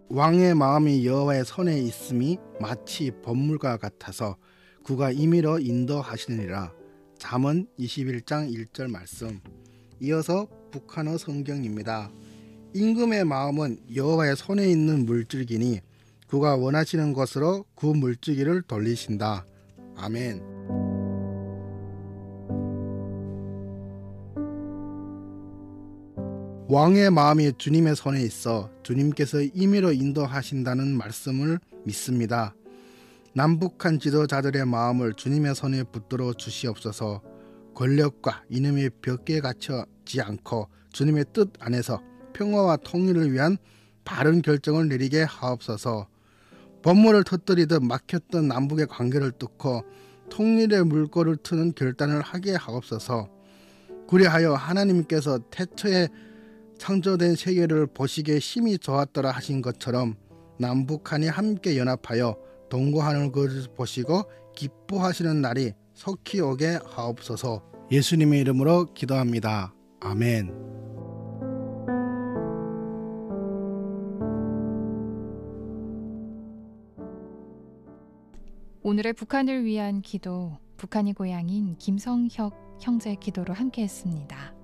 왕의 마음이 여호와의 손에 있음이 마치 번물과 같아서 그가 임의로 인도하시느니라. 잠언 21장 1절 말씀. 이어서 북한어 성경입니다. 임금의 마음은 여호와의 손에 있는 물줄기니 그가 원하시는 것으로 그 물줄기를 돌리신다. 아멘. 왕의 마음이 주님의 손에 있어 주님께서 임의로 인도하신다는 말씀을 믿습니다. 남북한 지도자들의 마음을 주님의 손에 붙들어 주시옵소서. 권력과 이념의 벽에 갇혀지 않고 주님의 뜻 안에서 평화와 통일을 위한 바른 결정을 내리게 하옵소서. 법물을 터뜨리듯 막혔던 남북의 관계를 뚫고 통일의 물꼬를 트는 결단을 하게 하옵소서. 그리하여 하나님께서 태초에 창조된 세계를 보시기에 힘이 좋았더라 하신 것처럼 남북한이 함께 연합하여 동거하는 것을 보시고 기뻐하시는 날이 속히 오게 하옵소서. 예수님의 이름으로 기도합니다. 아멘. 오늘의 북한을 위한 기도, 북한이 고향인 김성혁 형제의 기도로 함께했습니다.